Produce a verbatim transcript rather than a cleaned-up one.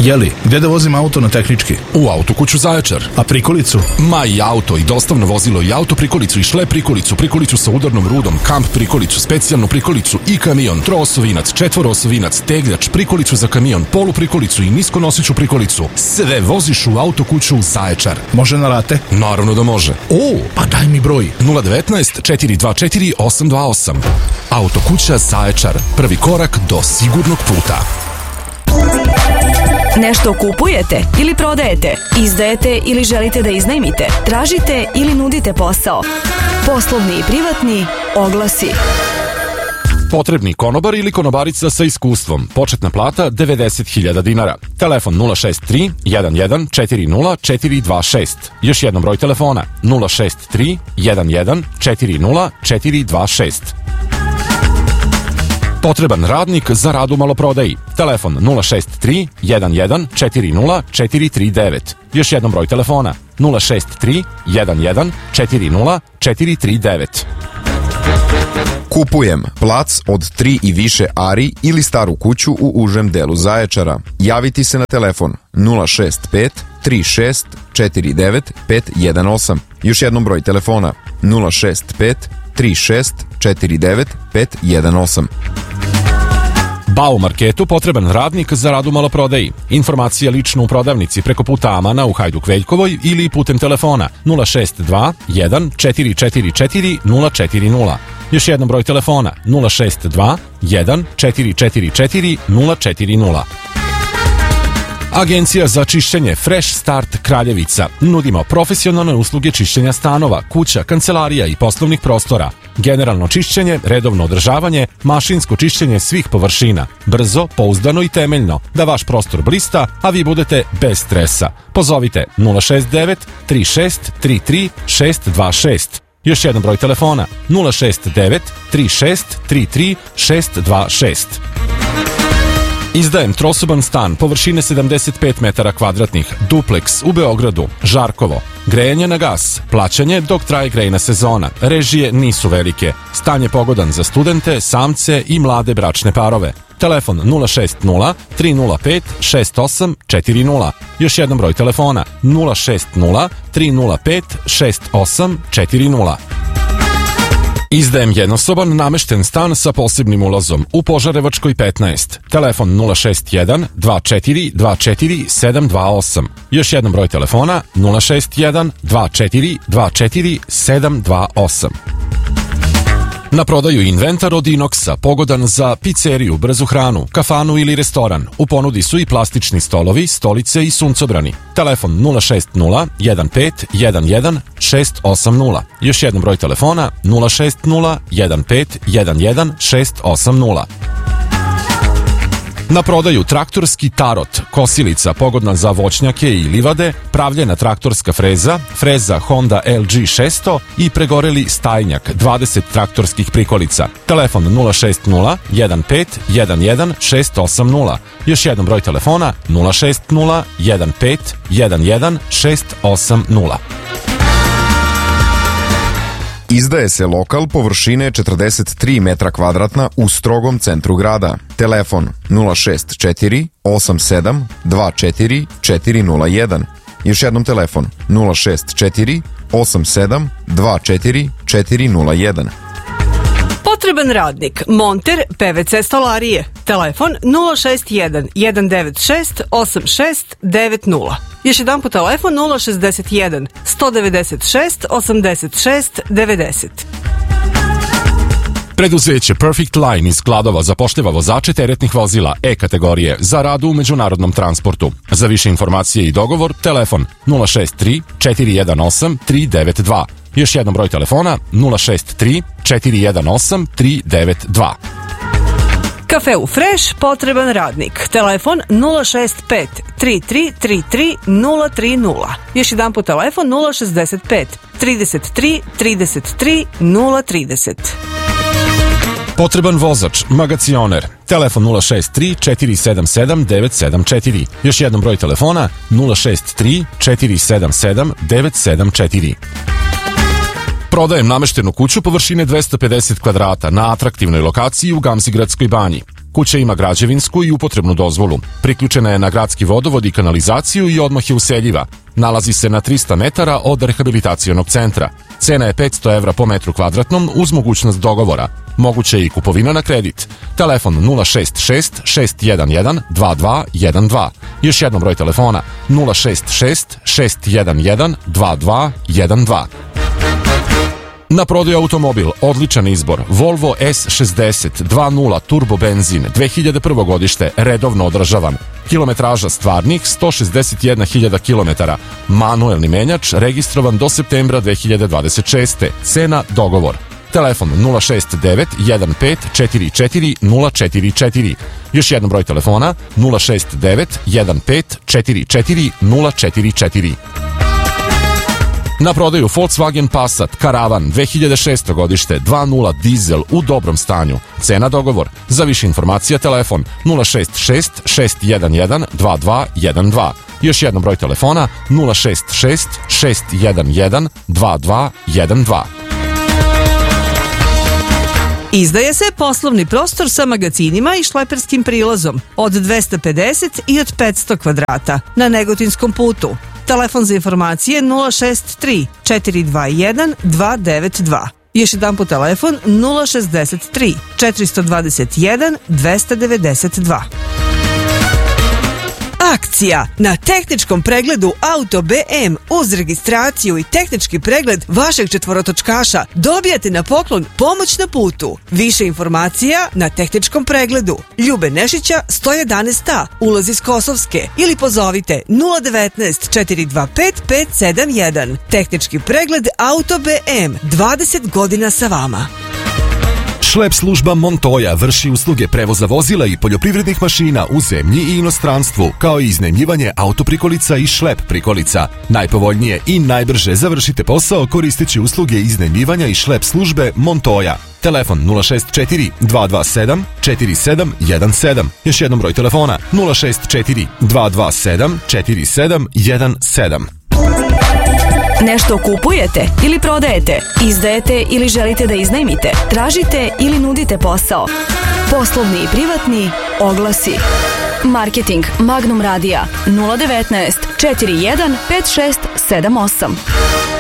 Jeli, gde da vozim auto na tehnički? U Autokuću Zaječar. A prikolicu? Ma i auto, i dostavno vozilo, i auto prikolicu, i šlep prikolicu, prikolicu sa udarnom rudom, kamp prikolicu, specijalnu prikolicu i kamion, troosovinac, četvoroosovinac, tegljač, prikolicu za kamion, polu prikolicu i niskonosiću prikolicu. Sve voziš u Autokuću Zaječar. Može na rate? Naravno da može. O, pa daj mi broj. nula devetnaest četiri dva četiri osam dva osam. Autokuća Zaječar. Prvi korak do sigurnog puta. Nešto kupujete ili prodajete, izdajete ili želite da iznajmite, tražite ili nudite posao, poslovni i privatni, oglasi. Potrebni konobar ili konobarica sa iskustvom. Početna plata devedeset hiljada dinara. Telefon nula šest tri jedan jedan četiri nula četiri dva šest. Još jednom broj telefona nula šest tri jedan jedan četiri nula četiri dva šest. Potreban radnik za rad u maloprodaji. Telefon nula šest tri jedan jedan četiri nula četiri tri devet. Još jednom broj telefona nula šest tri jedan jedan četiri nula četiri tri devet. Kupujem plac od tri i više ari ili staru kuću u užem delu Zaječara. Javiti se na telefon nula šest pet tri šest četiri devet pet jedan osam. Još jednom broj telefona nula šest pet tri šest četiri devet pet jedan osam. Bau Marketu potreban radnik za rad u maloprodaji. Informacija lično u prodavnici preko puta Amana u Hajduk Veljkovoj ili putem telefona nula šest dva jedan četiri četiri četiri nula četiri nula. Još jednom broj telefona nula šest dva jedan četiri četiri četiri nula četiri nula. Agencija za čišćenje Fresh Start Kraljevica. Nudimo profesionalne usluge čišćenja stanova, kuća, kancelarija i poslovnih prostora. Generalno čišćenje, redovno održavanje, mašinsko čišćenje svih površina. Brzo, pouzdano i temeljno, da vaš prostor blista, a vi budete bez stresa. Pozovite nula šest devet tri šest tri tri šest dva šest. Još jedan broj telefona nula šest devet tri šest tri tri šest dva šest. Izdajem trosoban stan, površine sedamdeset pet metara kvadratnih, duplex u Beogradu, Žarkovo. Grejanje na gas, plaćanje dok traje grejna sezona, režije nisu velike, stan je pogodan za studente, samce i mlade bračne parove. Telefon nula šest nula tri nula pet šest osam četiri nula. Još jedan broj telefona nula šest nula tri nula pet šest osam četiri nula. Izdajem jednosoban namešten stan sa posebnim ulazom u Požarevačkoj petnaest. Telefon nula šest jedan dva četiri dva četiri sedam dva osam. Još jedan broj telefona nula šest jedan dva četiri dva četiri sedam dva osam. Na prodaju inventar od Inoxa, pogodan za pizzeriju, brzu hranu, kafanu ili restoran. U ponudi su i plastični stolovi, stolice i suncobrani. Telefon nula šest nula jedan pet jedan jedan šest osam nula. Još jedan broj telefona nula šest nula jedan pet jedan jedan šest osam nula. Na prodaju traktorski tarot, kosilica pogodna za voćnjake i livade, pravljena traktorska freza, freza Honda L G šesto i pregoreli stajnjak, dvadeset traktorskih prikolica. Telefon nula šest nula jedan pet jedan jedan šest osam nula. Još jedan broj telefona nula šest nula jedan pet jedan jedan šest osam nula. Izdaje se lokal površine četrdeset tri metra kvadratna u strogom centru grada. Telefon nula šest četiri osam sedam dva četiri četiri nula jedan. Još jednom telefon nula šest četiri osam sedam dva četiri četiri nula jedan. Potreban radnik, monter P V C stolarije. Telefon nula šest jedan jedan devet šest osam šest devet nula. Još jedan po telefon nula šest jedan sto devedeset šest osamdeset šest devedeset. Preduzeće Perfect Line iz Kladova zapošljava vozače teretnih vozila E kategorije za rad u međunarodnom transportu. Za više informacije i dogovor, telefon nula šest tri četiri jedan osam tri devet dva. Još jedan broj telefona nula šest tri četiri jedan osam tri devet dva. Kafeu Fresh, potreban radnik. Telefon nula šest pet tri tri tri tri nula tri nula. Još jedan po telefon nula šest pet trideset tri trideset tri nula trideset. Potreban vozač, magacioner. Telefon nula šest tri četiri sedam sedam devet sedam četiri. Još jedan broj telefona nula šest tri četiri sedam sedam devet sedam četiri. Prodajem nameštenu kuću površine dvesta pedeset kvadrata na atraktivnoj lokaciji u Gamzigradskoj banji. Kuća ima građevinsku i upotrebnu dozvolu. Priključena je na gradski vodovod i kanalizaciju i odmah je useljiva. Nalazi se na trista metara od rehabilitacionog centra. Cena je petsto evra po metru kvadratnom uz mogućnost dogovora. Moguće je i kupovina na kredit. Telefon nula šest šest šest jedan jedan dva dva jedan dva. Još jednom broj telefona nula šest šest šest jedan jedan dva dva jedan dva. Na prodaju automobil, odličan izbor, Volvo S šezdeset dva nula turbo benzin, dve hiljade prvo godište, redovno održavan. Kilometraža stvarnih sto šezdeset jedna hiljada kilometara. Manuelni menjač, registrovan do septembra dve hiljade dvadeset šeste. Cena dogovor. Telefon nula šest devet jedan pet četiri četiri nula četiri četiri. Još jedan broj telefona nula šest devet jedan pet četiri četiri nula četiri četiri. Na prodaju Volkswagen Passat Karavan dve hiljade šesto godište dva nula dizel u dobrom stanju. Cena dogovor. Za više informacija telefon nula šest šest šest jedan jedan dva dva jedan dva. Još jedan broj telefona nula šest šest šest jedan jedan dva dva jedan dva. Izdaje se poslovni prostor sa magacinima i šleperskim prilazom od dvesta pedeset i od petsto kvadrata na Negotinskom putu. Telefon za informacije nula šest tri četiri dva jedan dva devet dva. Još jedan po telefon nula šest tri četiri dva jedan dva devet dva. Akcija na tehničkom pregledu Auto B M uz registraciju i tehnički pregled vašeg četvorotočkaša dobijate na poklon pomoć na putu. Više informacija na tehničkom pregledu Ljube Nešića sto jedanaest A, ulaz iz Kosovske, ili pozovite nula devetnaest četiri dva pet pet sedam jedan. Tehnički pregled Auto B M, dvadeset godina sa vama. Šlep služba Montoya vrši usluge prevoza vozila i poljoprivrednih mašina u zemlji i inostranstvu, kao i iznajmljivanje autoprikolica i šlep prikolica. Najpovoljnije i najbrže završite posao koristeći usluge iznajmljivanja i šlep službe Montoya. Telefon nula šest četiri dva dva sedam četiri sedam jedan sedam. Još jednom broj telefona nula šest četiri dva dva sedam četiri sedam jedan sedam. Nešto kupujete ili prodajete, izdajete ili želite da iznajmite, tražite ili nudite posao. Poslovni i privatni oglasi. Marketing Magnum Radija nula devetnaest četiri jedan pet šest sedam osam.